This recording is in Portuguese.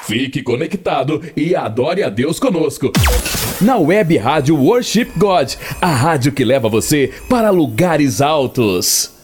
Fique conectado e adore a Deus conosco. Na Web Rádio Worship God, a rádio que leva você para lugares altos.